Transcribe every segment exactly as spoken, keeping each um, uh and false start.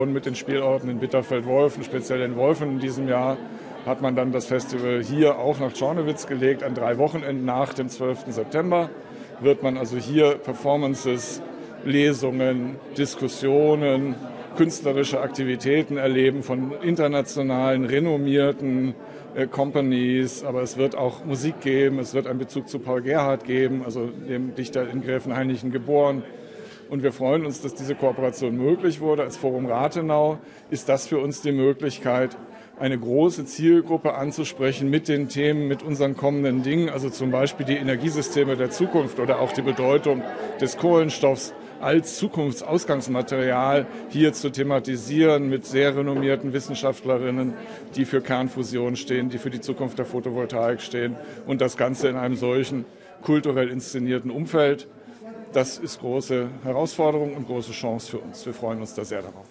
Und mit den Spielorten in Bitterfeld-Wolfen, speziell in Wolfen in diesem Jahr, hat man dann das Festival hier auch nach Czornowitz gelegt. An drei Wochenenden nach dem zwölften September wird man also hier Performances, Lesungen, Diskussionen, künstlerische Aktivitäten erleben von internationalen, renommierten äh, Companies. Aber es wird auch Musik geben, es wird einen Bezug zu Paul Gerhardt geben, also dem Dichter in Gräfenhainichen geboren. Und wir freuen uns, dass diese Kooperation möglich wurde. Als Forum Rathenau ist das für uns die Möglichkeit, eine große Zielgruppe anzusprechen mit den Themen, mit unseren kommenden Dingen, also zum Beispiel die Energiesysteme der Zukunft oder auch die Bedeutung des Kohlenstoffs als Zukunftsausgangsmaterial hier zu thematisieren mit sehr renommierten Wissenschaftlerinnen, die für Kernfusion stehen, die für die Zukunft der Photovoltaik stehen und das Ganze in einem solchen kulturell inszenierten Umfeld. Das ist große Herausforderung und große Chance für uns. Wir freuen uns da sehr darauf.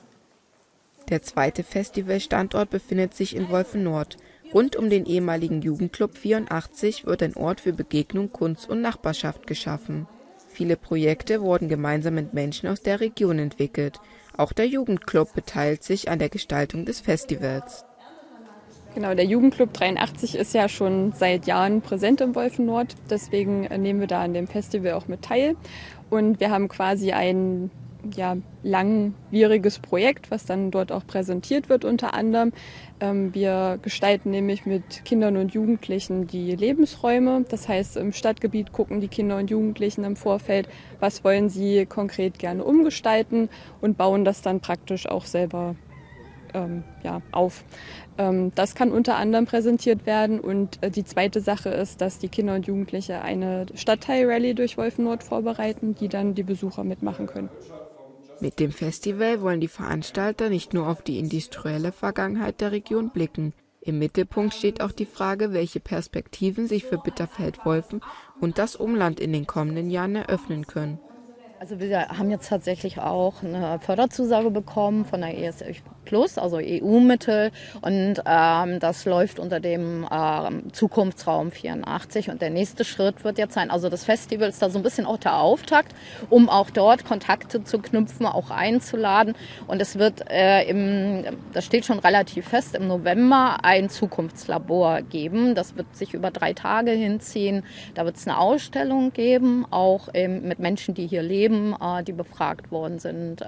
Der zweite Festivalstandort befindet sich in Wolfen-Nord. Rund um den ehemaligen Jugendclub vierundachtzig wird ein Ort für Begegnung, Kunst und Nachbarschaft geschaffen. Viele Projekte wurden gemeinsam mit Menschen aus der Region entwickelt. Auch der Jugendclub beteiligt sich an der Gestaltung des Festivals. Genau, der Jugendclub dreiundachtzig ist ja schon seit Jahren präsent im Wolfen-Nord. Deswegen nehmen wir da an dem Festival auch mit teil. Und wir haben quasi ein ja, langwieriges Projekt, was dann dort auch präsentiert wird unter anderem. Ähm, wir gestalten nämlich mit Kindern und Jugendlichen die Lebensräume. Das heißt, im Stadtgebiet gucken die Kinder und Jugendlichen im Vorfeld, was wollen sie konkret gerne umgestalten und bauen das dann praktisch auch selber ähm, ja, auf. Ähm, das kann unter anderem präsentiert werden. Und äh, die zweite Sache ist, dass die Kinder und Jugendliche eine Stadtteil-Rallye durch Wolfen-Nord vorbereiten, die dann die Besucher mitmachen können. Mit dem Festival wollen die Veranstalter nicht nur auf die industrielle Vergangenheit der Region blicken. Im Mittelpunkt steht auch die Frage, welche Perspektiven sich für Bitterfeld-Wolfen und das Umland in den kommenden Jahren eröffnen können. Also wir haben jetzt tatsächlich auch eine Förderzusage bekommen von der E S F Plus, also E U-Mittel. Und ähm, das läuft unter dem ähm, Zukunftsraum vierundachtzig. Und der nächste Schritt wird jetzt sein, also das Festival ist da so ein bisschen auch der Auftakt, um auch dort Kontakte zu knüpfen, auch einzuladen. Und es wird, äh, im, das steht schon relativ fest, im November ein Zukunftslabor geben. Das wird sich über drei Tage hinziehen. Da wird es eine Ausstellung geben, auch ähm, mit Menschen, die hier leben, die befragt worden sind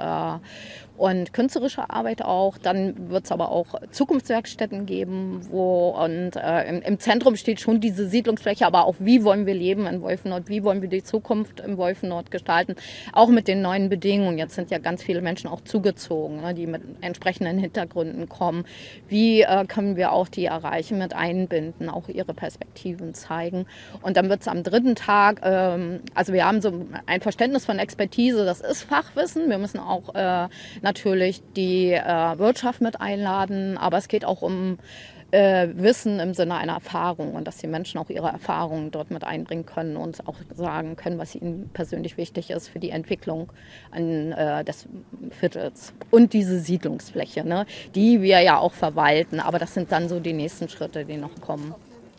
und künstlerische Arbeit auch. Dann wird es aber auch Zukunftswerkstätten geben, wo und äh, im, im Zentrum steht schon diese Siedlungsfläche, aber auch wie wollen wir leben in Wolfen-Nord, wie wollen wir die Zukunft im Wolfen-Nord gestalten, auch mit den neuen Bedingungen. Jetzt sind ja ganz viele Menschen auch zugezogen, ne, die mit entsprechenden Hintergründen kommen. Wie äh, können wir auch die erreichen, mit einbinden, auch ihre Perspektiven zeigen. Und dann wird es am dritten Tag, ähm, also wir haben so ein Verständnis von Expertise, das ist Fachwissen. Wir müssen auch äh, natürlich die äh, Wirtschaft mit einladen, aber es geht auch um äh, Wissen im Sinne einer Erfahrung und dass die Menschen auch ihre Erfahrungen dort mit einbringen können und auch sagen können, was ihnen persönlich wichtig ist für die Entwicklung an, äh, des Viertels. Und diese Siedlungsfläche, ne, die wir ja auch verwalten, aber das sind dann so die nächsten Schritte, die noch kommen.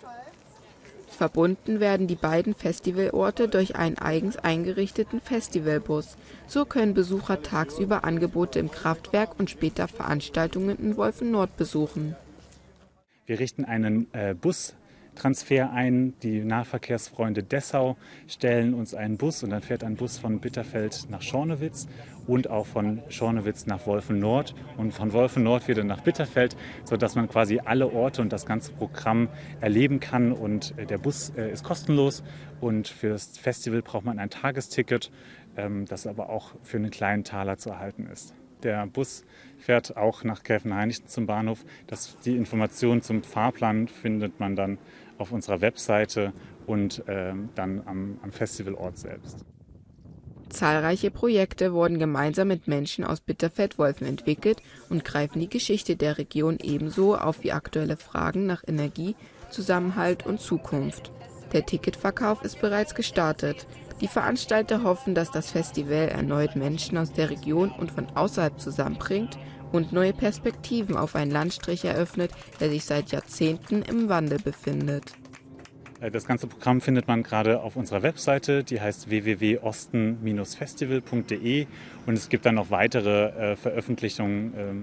Verbunden werden die beiden Festivalorte durch einen eigens eingerichteten Festivalbus. So können Besucher tagsüber Angebote im Kraftwerk und später Veranstaltungen in Wolfen-Nord besuchen. Wir richten einen äh, Bustransfer ein. Die Nahverkehrsfreunde Dessau stellen uns einen Bus und dann fährt ein Bus von Bitterfeld nach Czornowitz und auch von Czornowitz nach Wolfen-Nord und von Wolfen-Nord wieder nach Bitterfeld, sodass man quasi alle Orte und das ganze Programm erleben kann. Und der Bus äh, ist kostenlos und für das Festival braucht man ein Tagesticket, ähm, das aber auch für einen kleinen Taler zu erhalten ist. Der Bus fährt auch nach Gräfenhainichen zum Bahnhof. Das, die Informationen zum Fahrplan findet man dann auf unserer Webseite und äh, dann am, am Festivalort selbst. Zahlreiche Projekte wurden gemeinsam mit Menschen aus Bitterfeld-Wolfen entwickelt und greifen die Geschichte der Region ebenso auf wie aktuelle Fragen nach Energie, Zusammenhalt und Zukunft. Der Ticketverkauf ist bereits gestartet. Die Veranstalter hoffen, dass das Festival erneut Menschen aus der Region und von außerhalb zusammenbringt und neue Perspektiven auf einen Landstrich eröffnet, der sich seit Jahrzehnten im Wandel befindet. Das ganze Programm findet man gerade auf unserer Webseite, die heißt w w w punkt osten Bindestrich festival punkt de, und es gibt dann noch weitere äh, Veröffentlichungen äh,